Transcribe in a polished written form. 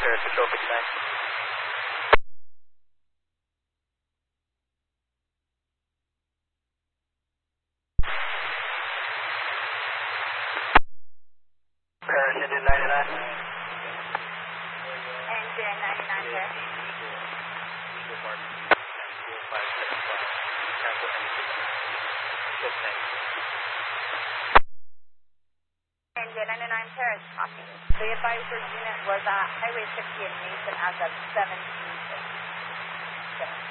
Paris, Patrol 59. Paris, engine 99. Engine 99 here. Engine 99 Paris, copy. The advisor's unit was at Highway 50 in Mason as of 17:06.